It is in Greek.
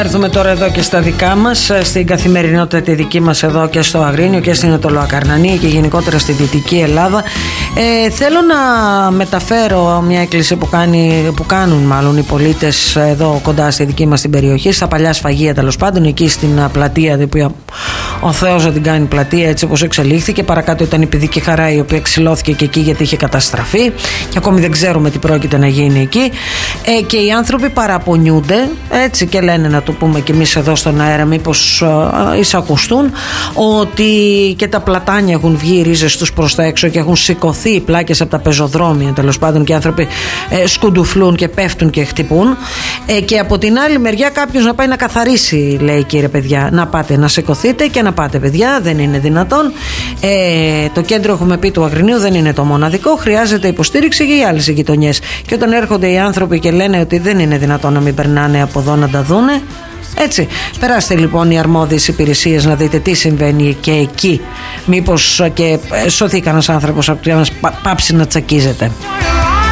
έρθουμε τώρα εδώ και στα δικά μας, στην καθημερινότητα τη δική μας εδώ και στο Αγρίνιο και στην Αιτωλοακαρνανία και γενικότερα στη Δυτική Ελλάδα. Θέλω να μεταφέρω μια έκκληση που κάνουν μάλλον οι πολίτες εδώ κοντά στη δική μας την περιοχή, στα παλιά σφαγεία τέλος πάντων, εκεί στην πλατεία, που ο Θεός να την κάνει πλατεία έτσι όπως εξελίχθηκε. Παρακάτω ήταν η Παιδική Χαρά, η οποία ξυλώθηκε και εκεί γιατί είχε καταστραφεί και ακόμη δεν ξέρουμε τι πρόκειται να γίνει εκεί. Και οι άνθρωποι παραπονιούνται έτσι και λένε, να το πούμε και εμείς εδώ στον αέρα, μήπως εισακουστούν, ότι και τα πλατάνια έχουν βγει οι ρίζες τους προς τα έξω και έχουν σηκωθεί οι πλάκες από τα πεζοδρόμια τέλος πάντων και οι άνθρωποι σκουντουφλούν και πέφτουν και χτυπούν. Και από την άλλη μεριά κάποιος να πάει να καθαρίσει, λέει, κύριε παιδιά, να πάτε να σηκωθείτε και να πάτε, παιδιά, δεν είναι δυνατόν. Το κέντρο, έχουμε πει, του Αγρινίου δεν είναι το μοναδικό, χρειάζεται υποστήριξη για οι άλλες γειτονιές. Και όταν έρχονται οι άνθρωποι και λένε ότι δεν είναι δυνατόν να μην περνάνε από εδώ να τα δούνε, έτσι, περάστε λοιπόν οι αρμόδιες υπηρεσίες να δείτε τι συμβαίνει και εκεί. Μήπως και σωθεί κανένας άνθρωπος από το να πάψει να τσακίζεται.